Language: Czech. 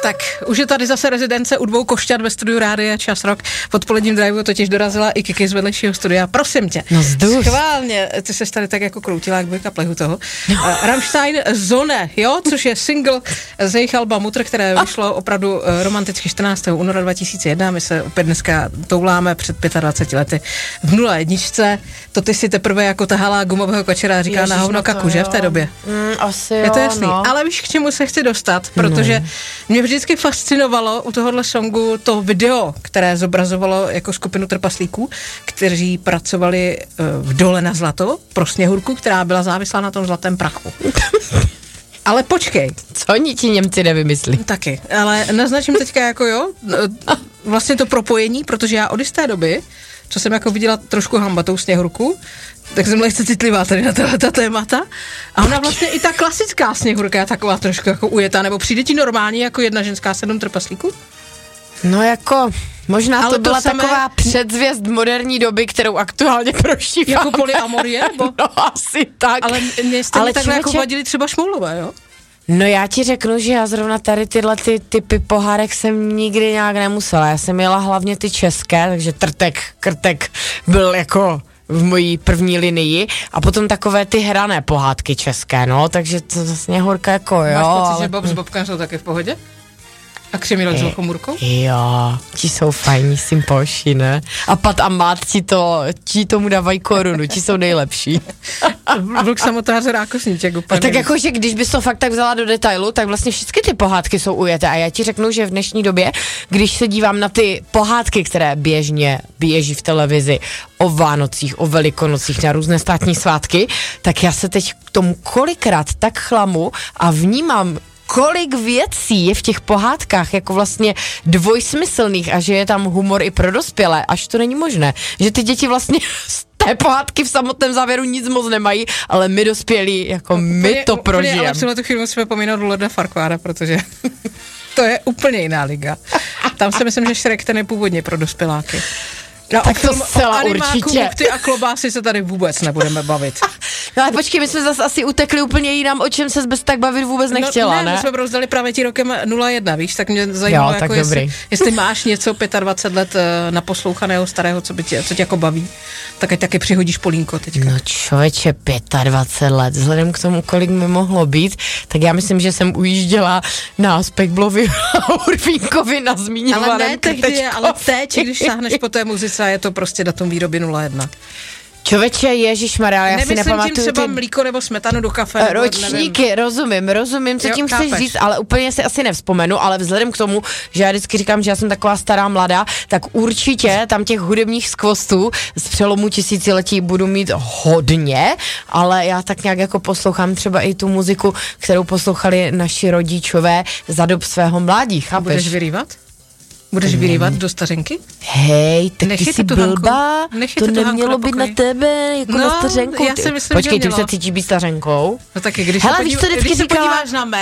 Tak už je tady zase rezidence u dvou košťat ve studiu Rádia Čas Rock. V odpoledním driveu totiž dorazila i Kiki z vedlejšího studia. Prosím tě. No zdůř. Schválně, ty ses tady tak jako kroutila, jak bojka plehu toho. Rammstein Sonne, jo, což je single z jejich alba Mutter, které vyšlo opravdu romanticky 14. února 2001. My se opět dneska touláme před 25 lety v 01. To ty si teprve jako tahala gumového kočera, říká na hovno kaku, že v té době? Asi je to jo, jasný, no. ale víš, k čemu se chci dostat, protože mě vždycky fascinovalo u tohohle songu to video, které zobrazovalo jako skupinu trpaslíků, kteří pracovali v Dole na zlato pro Sněhurku, která byla závislá na tom zlatém prachu. Ale počkej. Co oni ti Němci nevymyslí? Taky, ale naznačím teďka jako jo, vlastně to propojení, protože já od jisté doby, co jsem jako viděla trošku hambatou Sněhurku, tak jsem lehce citlivá tady na ta témata. A ona vlastně i ta klasická Sněhurka je taková trošku jako ujetá, nebo přijde ti normálně jako jedna ženská 7 trpaslíků? No jako, možná ale to byla samé... taková předzvěst moderní doby, kterou aktuálně prožíváme. Jako polyamorie, nebo? No asi tak. Ale mě stejně takhle jako vadili třeba Šmoulové, jo? No já ti řeknu, že já zrovna tady tyhle typy pohárek jsem nikdy nějak nemusela. Já jsem jela hlavně ty české, takže krtek byl jako v mojí první linii a potom takové ty hrané pohádky české, no, takže to vlastně horka jako jo. Máš pocit, že Bob s Bobkem jsou taky v pohodě? A Křemílek s Velkomůrkou? Jo, ti jsou fajní, sympoši, ne? A Pat a Mat ti tomu dávají korunu, ti jsou nejlepší. Vlk samotář Rákosníček úplně. Tak jakože když bys to fakt tak vzala do detailu, tak vlastně všechny ty pohádky jsou ujeté a já ti řeknu, že v dnešní době, když se dívám na ty pohádky, které běžně běží v televizi o Vánocích, o Velikonocích, na různé státní svátky, tak já se teď k tomu kolikrát tak chlamu a vnímám, kolik věcí je v těch pohádkách jako vlastně dvojsmyslných a že je tam humor i pro dospělé, až to není možné. Že ty děti vlastně z té pohádky v samotném závěru nic moc nemají, ale my dospělí, jako my to prožijeme. Ale v tuhle chvíli musíme pomínat Lorda Farquhara, protože to je úplně jiná liga. Tam si myslím, že Shrek ten je původně pro dospěláky. No, tak to zcela určitě. Ty a klobásy se tady vůbec nebudeme bavit. No ale počkej, my jsme zase asi utekli úplně jinam, o čem ses bez tak bavit vůbec nechtěla, ne? My jsme rozdali právě tím rokem 01, víš, tak mě zajímalo, jo, jako jestli máš něco 25 let naposlouchaného starého, co tě jako baví, tak ať taky přihodíš polínko teďka. No člověče, 25 let, vzhledem k tomu, kolik mi mohlo být, tak já myslím, že jsem ujížděla na Spekblovi a Urvínkovi na zmiňovaném Ale ne tehdy, ale teď, když sáhneš po té muzice, je to prostě datum výroby 01. Čověče, ježišmarja, já si nepamatuju. Nemyslím tím třeba mlíko nebo smetanu do kafe. Ročníky, rozumím, co tím chceš říct, ale úplně si asi nevzpomenu, ale vzhledem k tomu, že já vždycky říkám, že já jsem taková stará mladá, tak určitě tam těch hudebních skvostů z přelomu tisíciletí budu mít hodně, ale já tak nějak jako poslouchám třeba i tu muziku, kterou poslouchali naši rodičové za dob svého mládí, chápeš? Budeš vyrývat? Budeš vyrývat do stařenky? Hej, tak ty jsi blbá, to nemělo být na tebe, jako na stařenku. Já si myslím, počkej, že ty se cítíš být stařenkou? No taky, když hele, se podíváš na mé